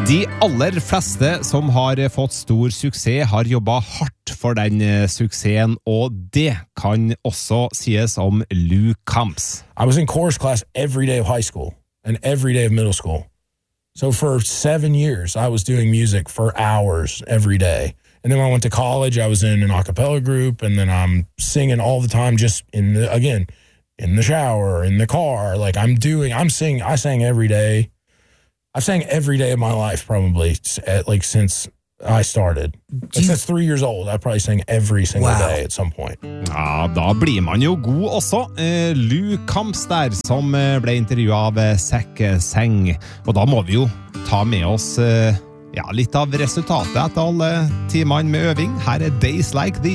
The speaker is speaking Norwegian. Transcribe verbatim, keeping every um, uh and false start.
De aller fleste som har fått stor suksess har jobbet hardt for den suksessen, og det kan også sies om Lou Combs. I was in chorus class every day of high school and every day of middle school. So for seven years, I was doing music for hours every day. And then when I went to college, I was in an a cappella group, and then I'm singing all the time, just in the, again, in the shower, in the car. Like I'm doing, I'm singing, I sang every day. I've sang every day of my life probably, at, like since I started. Like, since three years old, I probably sang every single wow. day at some point. Ja, da blir man jo god også. Eh, Lou Combs der, som ble intervjuet av Zack Sang. Og da må vi jo ta med oss eh, ja, litt av resultatet etter alle timene med øving. Her er Days Like These.